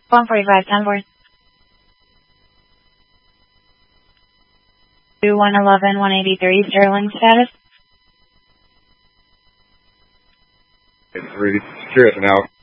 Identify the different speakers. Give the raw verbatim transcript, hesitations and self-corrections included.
Speaker 1: one forty-five, ten four. two one eleven, one eighty-three, Sterling status.
Speaker 2: It's really curious now.